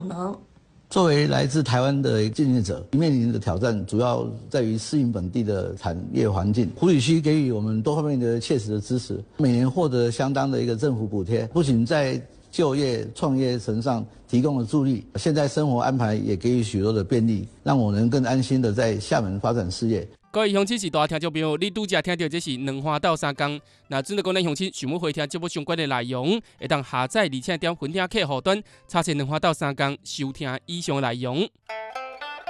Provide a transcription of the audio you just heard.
作为来自台湾的竞业者，面临的挑战主要在于适应本地的产业环境。埔里区给予我们多方面的切实的支持，每年获得相当的一个政府补贴，不仅在就业、创业层上提供了助力，现在生活安排也给予许多的便利，让我能更安心的在厦门发展事业。 各位乡亲是大听众朋友，你拄则听到这是两花斗三工。那准备讲咱乡亲想要回听节目相关的内容，会当下载而且点分听客户端查询两花斗三工收听以上的内容。